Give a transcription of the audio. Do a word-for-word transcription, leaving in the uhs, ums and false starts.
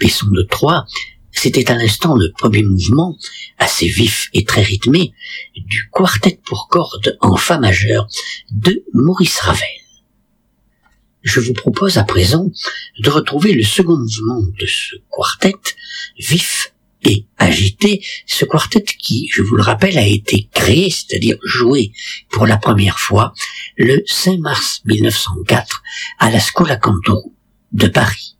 Besson de Troyes, c'était à l'instant le premier mouvement, assez vif et très rythmé, du quartet pour cordes en fa majeur de Maurice Ravel. Je vous propose à présent de retrouver le second mouvement de ce quartet, vif et agité, ce quartet qui, je vous le rappelle, a été créé, c'est-à-dire joué pour la première fois, le cinq mars mille neuf cent quatre à la Schola Cantorum de Paris.